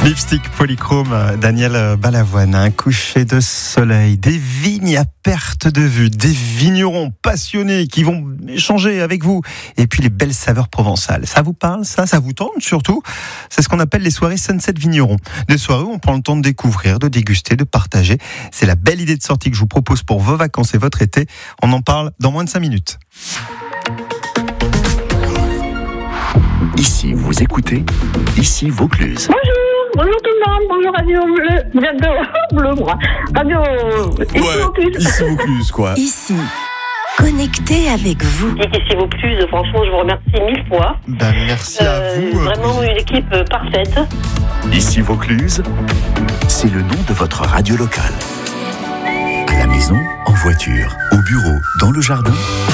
Lipstick polychrome, Daniel Balavoine, un coucher de soleil, des vignes à perte de vue, des vignerons passionnés qui vont échanger avec vous, et puis les belles saveurs provençales. Ça vous parle, ça vous tente surtout? C'est ce qu'on appelle les soirées Sunset Vigneron. Des soirées où on prend le temps de découvrir, de déguster, de partager. C'est la belle idée de sortie que je vous propose pour vos vacances et votre été. On en parle dans moins de 5 minutes. Ici, vous écoutez, ici Vaucluse. Bonjour tout le monde, bonjour Radio Bleu, bientôt Bleu moi, Radio ici Vaucluse. Ici Vaucluse quoi. Ici, connecté avec vous. Ici Vaucluse, franchement je vous remercie 1000 fois. Merci à vous. Vraiment une équipe parfaite. Ici Vaucluse, c'est le nom de votre radio locale. À la maison, en voiture, au bureau, dans le jardin,